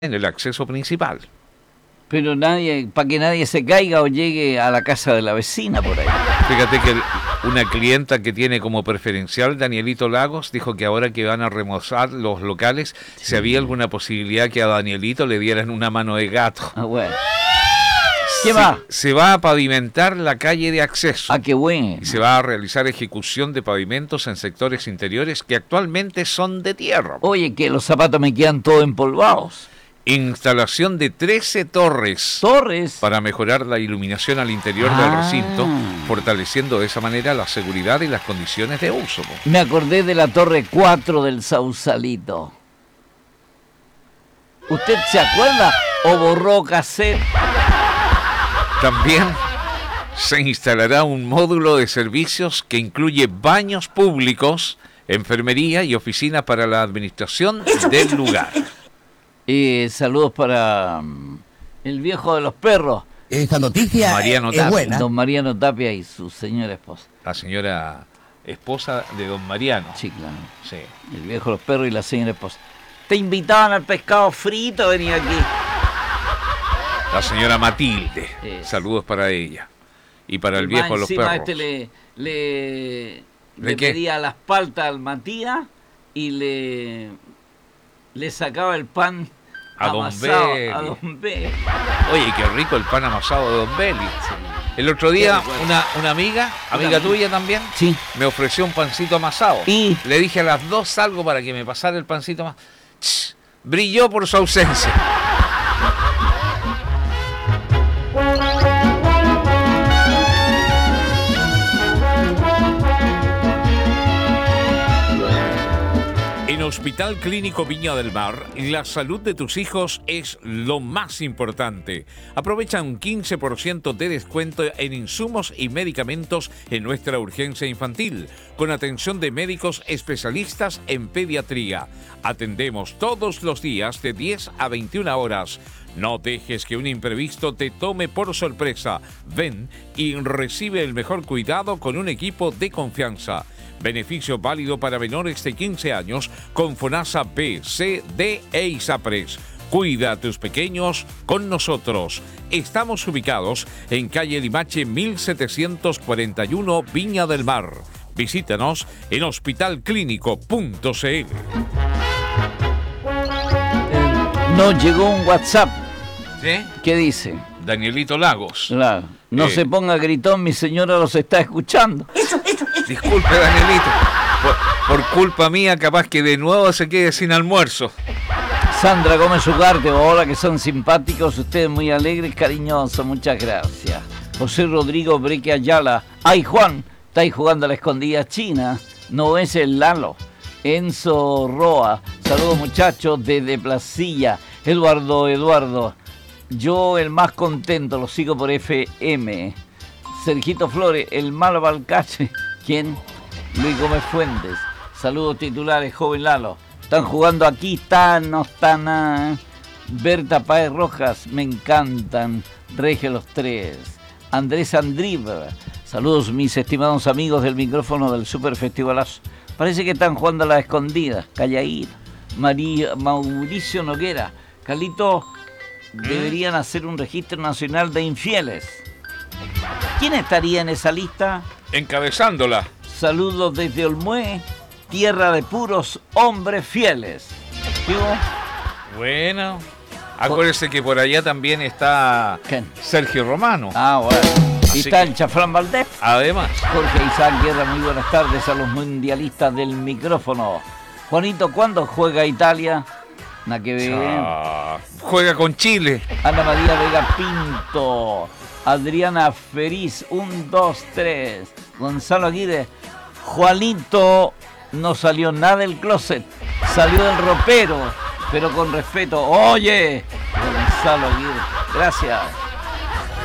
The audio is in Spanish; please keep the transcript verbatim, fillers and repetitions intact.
en el acceso principal. Pero nadie, para que nadie se caiga o llegue a la casa de la vecina por ahí. Fíjate que una clienta que tiene como preferencial Danielito Lagos dijo que ahora que van a remozar los locales, sí, si había alguna posibilidad que a Danielito le dieran una mano de gato. Ah, bueno. ¿Qué va? Se, se va a pavimentar la calle de acceso. Ah, qué bueno. Y se va a realizar ejecución de pavimentos en sectores interiores que actualmente son de tierra. Oye, que los zapatos me quedan todos empolvados. Instalación de trece torres. ¿Torres? Para mejorar la iluminación al interior ah. del recinto, fortaleciendo de esa manera la seguridad y las condiciones de uso. Me acordé de la torre cuatro del Sausalito. ¿Usted se acuerda o borró cassette? También se instalará un módulo de servicios que incluye baños públicos, enfermería y oficina para la administración del lugar. Y saludos para um, el viejo de los perros. Esta noticia Mariano es Tapia. buena. Don Mariano Tapia y su señora esposa. La señora esposa de don Mariano. Sí, claro. Sí. El viejo de los perros y la señora esposa. Te invitaban al pescado frito, venía aquí. La señora Matilde. Es. Saludos para ella. Y para el Y viejo de los perros. Este le, le, ¿De le qué? pedía las paltas al Matías y le, le sacaba el pan a don amasado Beli. a Don Beli. Oye, qué rico el pan amasado de don Beli. El otro día una, una amiga, amiga Una tuya también, Sí. me ofreció un pancito amasado. Y Le dije a las dos algo para que me pasara el pancito más. Ch, brilló por su ausencia. En Hospital Clínico Viña del Mar, la salud de tus hijos es lo más importante. Aprovecha un quince por ciento de descuento en insumos y medicamentos en nuestra urgencia infantil, con atención de médicos especialistas en pediatría. Atendemos todos los días de diez a veintiuna horas. No dejes que un imprevisto te tome por sorpresa. Ven y recibe el mejor cuidado con un equipo de confianza. Beneficio válido para menores de quince años con FONASA B, C, D e ISAPRES. Cuida a tus pequeños con nosotros. Estamos ubicados en calle Limache mil setecientos cuarenta y uno, Viña del Mar. Visítanos en hospital clínico punto c l. nos llegó un WhatsApp. ¿Sí? ¿Qué dice? Danielito Lagos. Claro. No Eh. se ponga gritón, mi señora los está escuchando. Disculpe, Danielito. Por, por culpa mía, capaz que de nuevo se quede sin almuerzo. Sandra Gómez Ugarte, hola, que son simpáticos, ustedes muy alegres, cariñosos, muchas gracias. José Rodrigo Breque Ayala, ay Juan, está ahí jugando a la escondida china, no es el Lalo. Enzo Roa, saludos muchachos desde Placilla. Eduardo, Eduardo, yo el más contento, lo sigo por F M. Sergito Flores, el malo Balcache, ¿quién? Luis Gómez Fuentes, saludos titulares, joven Lalo. Están jugando aquí, tan, no están. Ah. Berta Páez Rojas, me encantan. Regia los tres. Andrés Andriva, saludos mis estimados amigos del micrófono del Super Festivalazo. Parece que están jugando a la escondida. Calladito. María, Mauricio Noguera, Carlito, deberían hacer un registro nacional de infieles. ¿Quién estaría en esa lista? Encabezándola. Saludos desde Olmué, tierra de puros hombres fieles. ¿Sí, vos? Bueno, acuérdese que por allá también está ¿Quién? Sergio Romano. Ah, bueno. Así Y está que- el Chafrán Valdés. Además, Jorge Isaac Guerra, muy buenas tardes a los mundialistas del micrófono. Juanito, ¿cuándo juega Italia? Nada que ver. ah, juega con Chile. Ana María Vega Pinto. Adriana Feriz, un, dos, tres. Gonzalo Aguirre. Juanito no salió nada del closet. Salió del ropero, pero con respeto. Oye, Gonzalo Aguirre. Gracias.